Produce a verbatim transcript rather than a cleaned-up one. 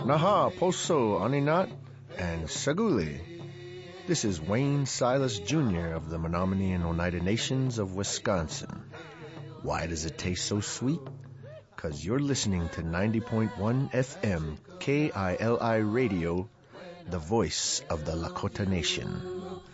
Naha, Poso, Aninat, and Saguli. This is Wayne Silas Junior of the Menominee and Oneida Nations of Wisconsin. Why does it taste so sweet? Because you're listening to ninety point one F M K I L I Radio, the voice of the Lakota Nation.